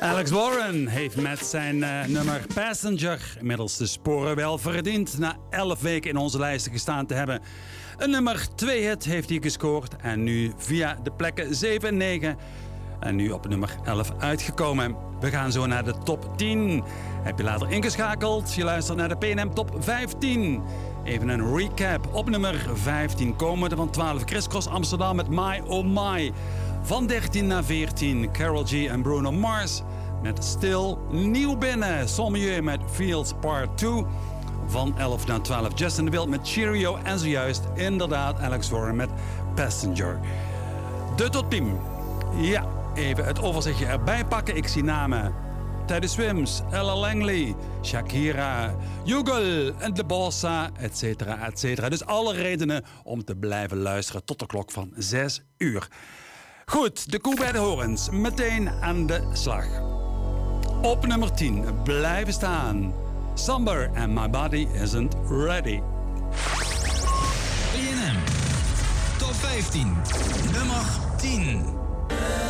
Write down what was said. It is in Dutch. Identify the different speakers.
Speaker 1: Alex Warren heeft met zijn nummer Passenger inmiddels de sporen wel verdiend. Na 11 weken in onze lijsten gestaan te hebben. Een nummer 2 hit heeft hij gescoord. En nu via de plekken 7 en 9. En nu op nummer 11 uitgekomen. We gaan zo naar de top 10. Heb je later ingeschakeld? Je luistert naar de PNM Top 15. Even een recap. Op nummer 15 komen we van 12 Criss Cross Amsterdam met My Oh My. Van 13 naar 14 Karol G en Bruno Mars met Still. Nieuw binnen Sommieu met Fields Part 2. Van 11 naar 12 Justin DeWild met Cheerio. En zojuist inderdaad Alex Warren met Passenger. De top 10. Ja, even het overzichtje erbij pakken. Ik zie namen. Teddy Swims, Ella Langley, Shakira, Yugal en De Bossa, etcetera, etcetera. Dus alle redenen om te blijven luisteren tot de klok van 6 uur. Goed, de koe bij de horens. Meteen aan de slag. Op nummer 10 blijven staan. Somber and My Body Isn't Ready.
Speaker 2: PNM Top 15, nummer 10.